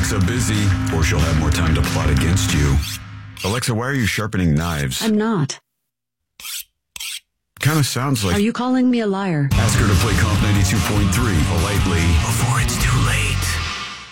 Alexa busy, or she'll have more time to plot against you. Alexa, why are you sharpening knives? I'm not. Kind of sounds like... Are you calling me a liar? Ask her to play Comp 92.3 politely before it's too late.